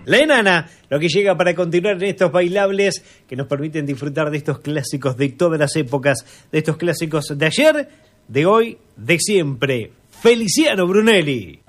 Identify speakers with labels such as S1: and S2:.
S1: La Enana, lo que llega para continuar en estos bailables que nos permiten disfrutar de estos clásicos de todas las épocas, de estos clásicos de ayer, de hoy, de siempre. Feliciano Brunelli.